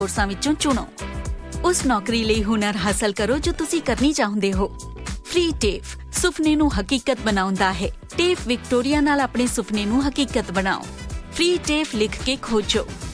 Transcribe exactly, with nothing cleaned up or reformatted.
ਕੋਰਸਾਂ ਵਿੱਚੋਂ ਚੁਣੋ। ਉਸ ਨੌਕਰੀ ਲਈ ਹੁਨਰ ਹਾਸਲ ਕਰੋ ਜੋ ਤੁਸੀਂ ਕਰਨੀ ਚਾਹੁੰਦੇ ਹੋ। ਫ੍ਰੀ ਟੇਫ ਸੁਪਨੇ ਨੂੰ ਹਕੀਕਤ ਬਣਾਉਂਦਾ ਹੈ। ਟੇਫ ਵਿਕਟੋਰੀਆ ਨਾਲ ਆਪਣੇ ਸੁਪਨੇ ਨੂੰ ਹਕੀਕਤ ਬਣਾਓ। ਫ੍ਰੀ ਟੇਫ ਲਿਖ ਕੇ ਖੋਜੋ।